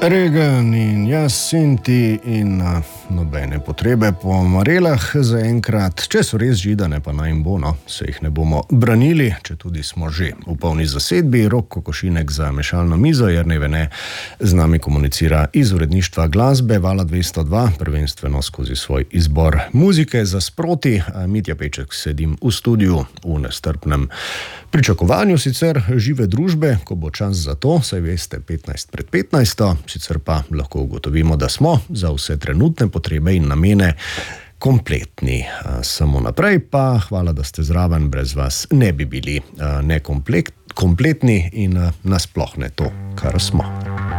Regan in jaz, Sinti in nobene potrebe po marelah zaenkrat. Če so res židane, pa naj jim bo, no, se jih ne bomo branili, če tudi smo že v polni zasedbi. Rok Kokošinek za mešalno mizo, Jernej Vene z nami komunicira iz uredništva glasbe Vala 202, prvenstveno skozi svoj izbor muzike za sproti. Mitja Peček sedim v studiu v nestrpnem pričakovanju sicer žive družbe, ko bo čas za to, saj veste, 15 pred 15. Sicer pa lahko ugotovimo, da smo za vse trenutne potrebe in namene kompletni. Samo naprej pa hvala, da ste zraven, brez vas ne bi bili kompletni in nasploh ne to, kar smo.